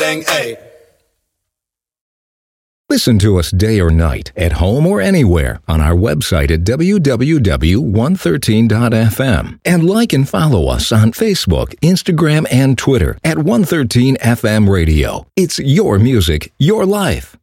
thing, ayy. Listen to us day or night, at home or anywhere, on our website at www.113.fm. And like and follow us on Facebook, Instagram, and Twitter at 113FM Radio. It's your music, your life.